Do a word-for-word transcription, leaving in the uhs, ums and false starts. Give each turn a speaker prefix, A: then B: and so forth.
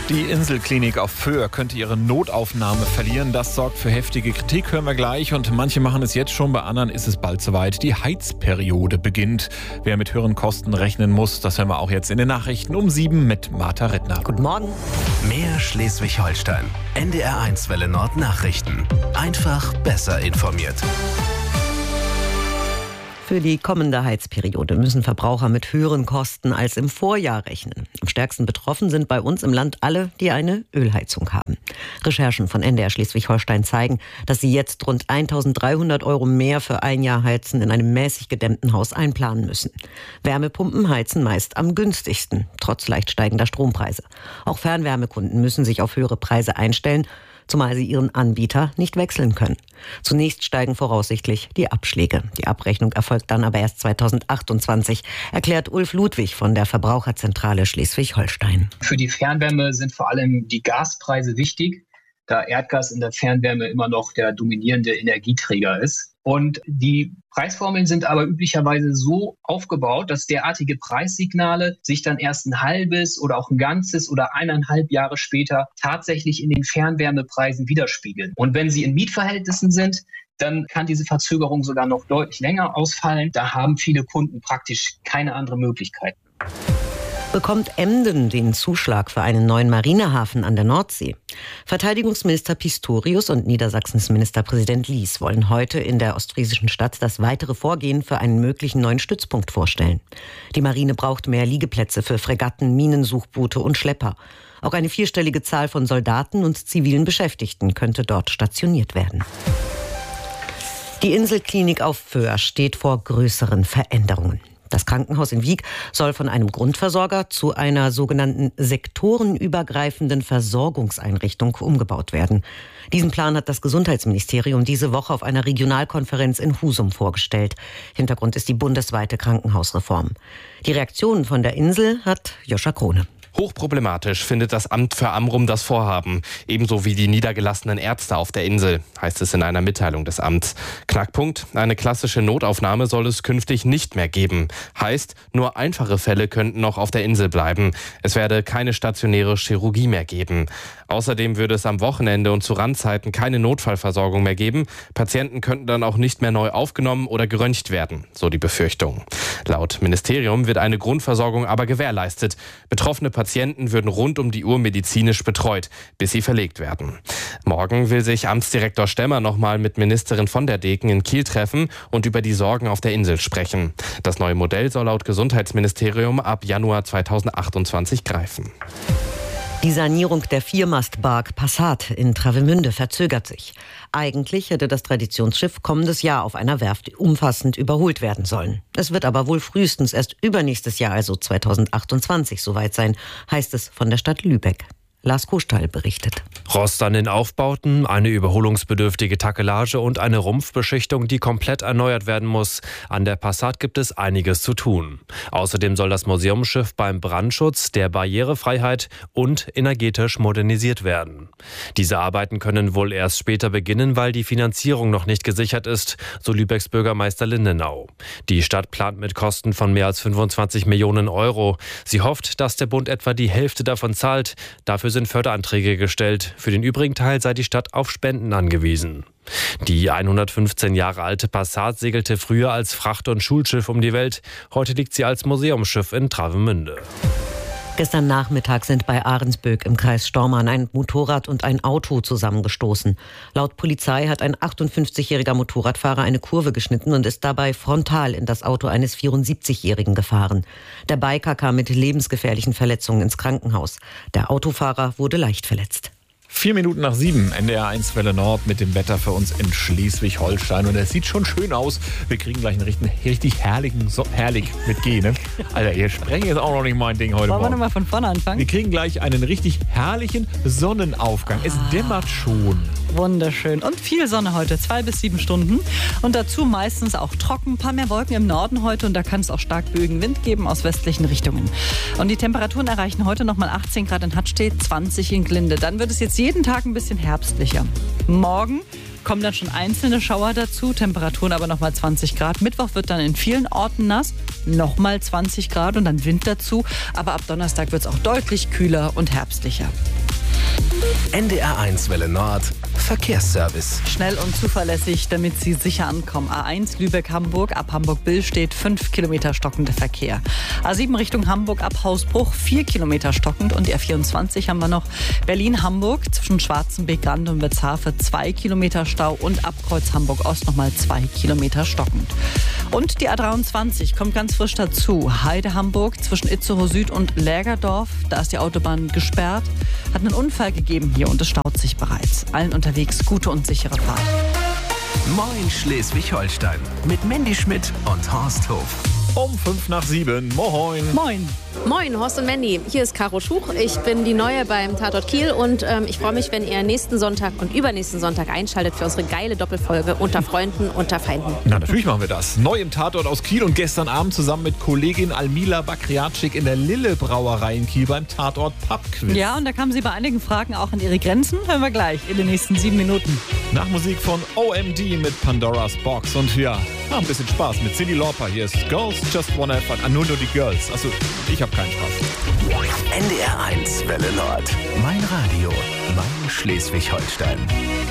A: Die Inselklinik auf Föhr könnte ihre Notaufnahme verlieren. Das sorgt für heftige Kritik, hören wir gleich. Und manche machen es jetzt schon, bei anderen ist es bald soweit. Die Heizperiode beginnt. Wer mit höheren Kosten rechnen muss, das hören wir auch jetzt in den Nachrichten um sieben mit Martha Rittner.
B: Guten Morgen.
C: Mehr Schleswig-Holstein. N D R eins Welle Nord Nachrichten. Einfach besser informiert.
B: Für die kommende Heizperiode müssen Verbraucher mit höheren Kosten als im Vorjahr rechnen. Am stärksten betroffen sind bei uns im Land alle, die eine Ölheizung haben. Recherchen von N D R Schleswig-Holstein zeigen, dass sie jetzt rund eintausenddreihundert Euro mehr für ein Jahr Heizen in einem mäßig gedämmten Haus einplanen müssen. Wärmepumpen heizen meist am günstigsten, trotz leicht steigender Strompreise. Auch Fernwärmekunden müssen sich auf höhere Preise einstellen, zumal sie ihren Anbieter nicht wechseln können. Zunächst steigen voraussichtlich die Abschläge. Die Abrechnung erfolgt dann aber erst zweitausendachtundzwanzig, erklärt Ulf Ludwig von der Verbraucherzentrale Schleswig-Holstein.
D: Für die Fernwärme sind vor allem die Gaspreise wichtig, da Erdgas in der Fernwärme immer noch der dominierende Energieträger ist. Und die Preisformeln sind aber üblicherweise so aufgebaut, dass derartige Preissignale sich dann erst ein halbes oder auch ein ganzes oder eineinhalb Jahre später tatsächlich in den Fernwärmepreisen widerspiegeln. Und wenn sie in Mietverhältnissen sind, dann kann diese Verzögerung sogar noch deutlich länger ausfallen. Da haben viele Kunden praktisch keine andere Möglichkeit.
B: Bekommt Emden den Zuschlag für einen neuen Marinehafen an der Nordsee? Verteidigungsminister Pistorius und Niedersachsens Ministerpräsident Lies wollen heute in der ostfriesischen Stadt das weitere Vorgehen für einen möglichen neuen Stützpunkt vorstellen. Die Marine braucht mehr Liegeplätze für Fregatten, Minensuchboote und Schlepper. Auch eine vierstellige Zahl von Soldaten und zivilen Beschäftigten könnte dort stationiert werden. Die Inselklinik auf Föhr steht vor größeren Veränderungen. Das Krankenhaus in Wiek soll von einem Grundversorger zu einer sogenannten sektorenübergreifenden Versorgungseinrichtung umgebaut werden. Diesen Plan hat das Gesundheitsministerium diese Woche auf einer Regionalkonferenz in Husum vorgestellt. Hintergrund ist die bundesweite Krankenhausreform. Die Reaktionen von der Insel hat Joscha Krone.
E: Hochproblematisch findet das Amt für Amrum das Vorhaben, ebenso wie die niedergelassenen Ärzte auf der Insel, heißt es in einer Mitteilung des Amts. Knackpunkt: eine klassische Notaufnahme soll es künftig nicht mehr geben. Heißt, nur einfache Fälle könnten noch auf der Insel bleiben. Es werde keine stationäre Chirurgie mehr geben. Außerdem würde es am Wochenende und zu Randzeiten keine Notfallversorgung mehr geben. Patienten könnten dann auch nicht mehr neu aufgenommen oder geröntgt werden, so die Befürchtung. Laut Ministerium wird eine Grundversorgung aber gewährleistet. Betroffene Patienten würden rund um die Uhr medizinisch betreut, bis sie verlegt werden. Morgen will sich Amtsdirektor Stemmer nochmal mit Ministerin von der Deken in Kiel treffen und über die Sorgen auf der Insel sprechen. Das neue Modell soll laut Gesundheitsministerium ab Januar zweitausendachtundzwanzig greifen.
B: Die Sanierung der Viermastbark Passat in Travemünde verzögert sich. Eigentlich hätte das Traditionsschiff kommendes Jahr auf einer Werft umfassend überholt werden sollen. Es wird aber wohl frühestens erst übernächstes Jahr, also zweitausendachtundzwanzig, soweit sein, heißt es von der Stadt Lübeck. Lars Kohlsteil berichtet.
F: Rost an den Aufbauten, eine überholungsbedürftige Takelage und eine Rumpfbeschichtung, die komplett erneuert werden muss. An der Passat gibt es einiges zu tun. Außerdem soll das Museumsschiff beim Brandschutz, der Barrierefreiheit und energetisch modernisiert werden. Diese Arbeiten können wohl erst später beginnen, weil die Finanzierung noch nicht gesichert ist, so Lübecks Bürgermeister Lindenau. Die Stadt plant mit Kosten von mehr als fünfundzwanzig Millionen Euro. Sie hofft, dass der Bund etwa die Hälfte davon zahlt. Dafür sind Förderanträge gestellt. Für den übrigen Teil sei die Stadt auf Spenden angewiesen. Die hundertfünfzehn Jahre alte Passat segelte früher als Fracht- und Schulschiff um die Welt. Heute liegt sie als Museumsschiff in Travemünde.
B: Gestern Nachmittag sind bei Ahrensböck im Kreis Stormarn ein Motorrad und ein Auto zusammengestoßen. Laut Polizei hat ein achtundfünfzigjähriger Motorradfahrer eine Kurve geschnitten und ist dabei frontal in das Auto eines vierundsiebzigjährigen gefahren. Der Biker kam mit lebensgefährlichen Verletzungen ins Krankenhaus. Der Autofahrer wurde leicht verletzt.
A: Vier Minuten nach sieben, N D R eins Welle Nord mit dem Wetter für uns in Schleswig-Holstein. Und es sieht schon schön aus. Wir kriegen gleich einen richtig, richtig herrlichen, so, herrlich mit G, ne? Alter, ihr sprechen jetzt auch noch nicht mein Ding heute
G: Wollen
A: Morgen.
G: wir nochmal von vorne anfangen?
A: Wir kriegen gleich einen richtig herrlichen Sonnenaufgang. Es dämmert schon.
G: Wunderschön. Und viel Sonne heute, zwei bis sieben Stunden. Und dazu meistens auch trocken. Ein paar mehr Wolken im Norden heute und da kann es auch stark böigen Wind geben aus westlichen Richtungen. Und die Temperaturen erreichen heute nochmal achtzehn Grad in Hattstedt, zwanzig in Glinde. Dann wird es jetzt jeden Tag ein bisschen herbstlicher. Morgen kommen dann schon einzelne Schauer dazu, Temperaturen aber nochmal zwanzig Grad. Mittwoch wird dann in vielen Orten nass, nochmal zwanzig Grad und dann Wind dazu. Aber ab Donnerstag wird es auch deutlich kühler und herbstlicher.
C: N D R eins Welle Nord, Verkehrsservice.
G: Schnell und zuverlässig, damit Sie sicher ankommen. A eins Lübeck-Hamburg, ab Hamburg-Bill steht fünf Kilometer stockender Verkehr. A sieben Richtung Hamburg ab Hausbruch, vier Kilometer stockend. Und die A vierundzwanzig haben wir noch Berlin-Hamburg zwischen Schwarzenbeck-Rand und Wetzhafe, zwei Kilometer Stau. Und ab Kreuz Hamburg-Ost nochmal zwei Kilometer stockend. Und die A dreiundzwanzig kommt ganz frisch dazu. Heide-Hamburg zwischen Itzehoe Süd und Lägerdorf, da ist die Autobahn gesperrt. Hat einen Unfall gegeben hier und es staut sich bereits. Allen unterwegs gute und sichere Fahrt.
C: Moin Schleswig-Holstein mit Mandy Schmidt und Horst Hof.
A: Um fünf nach sieben. Moin.
G: Moin.
H: Moin, Horst und Mandy. Hier ist Caro Schuch. Ich bin die Neue beim Tatort Kiel und ähm, ich freue mich, wenn ihr nächsten Sonntag und übernächsten Sonntag einschaltet für unsere geile Doppelfolge Unter Freunden, unter Feinden.
A: Na, natürlich machen wir das. Neu im Tatort aus Kiel und gestern Abend zusammen mit Kollegin Almila Bakriatschik in der Lille Brauerei in Kiel beim Tatort Pubquiz.
G: Ja, und da kamen Sie bei einigen Fragen auch an Ihre Grenzen. Hören wir gleich in den nächsten sieben Minuten.
A: Nach Musik von O M D mit Pandora's Box und ja, ein bisschen Spaß mit Cyndi Lauper. Hier ist Girls Just Wanna Have Fun. Ah, nur nur die Girls. Also, ich habe keinen Spaß.
C: N D R eins Welle Nord. Mein Radio. Mein Schleswig-Holstein.